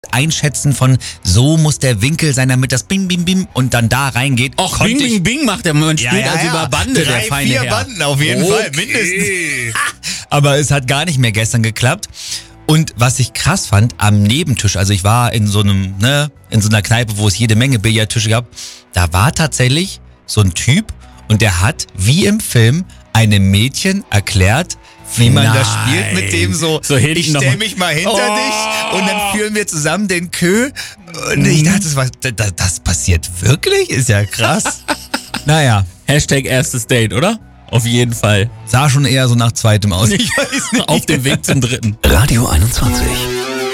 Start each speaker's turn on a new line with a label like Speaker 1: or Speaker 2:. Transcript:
Speaker 1: Einschätzen von so muss der Winkel sein, damit das Bing, Bing, Bing und dann da reingeht.
Speaker 2: Och, Bing, Bing, Bing macht der Moment spielt also über Bande,
Speaker 1: 3,
Speaker 2: der feine
Speaker 1: 4
Speaker 2: Herr.
Speaker 1: Banden auf jeden Fall, mindestens. Aber es hat gar nicht mehr gestern geklappt. Und was ich krass fand, am Nebentisch, also ich war in so einem, in so einer Kneipe, wo es jede Menge Billardtische gab, da war tatsächlich so ein Typ und der hat, wie im Film, einem Mädchen erklärt, wie man das spielt, mit dem so ich stell mich mal hinter dich und dann führen wir zusammen den Kö. Und ich dachte, das passiert wirklich? Ist ja krass. Naja.
Speaker 2: Hashtag erstes Date, oder? Auf jeden Fall.
Speaker 1: Sah schon eher so nach zweitem aus. Ich weiß nicht.
Speaker 2: Auf dem Weg zum dritten.
Speaker 3: Radio 21.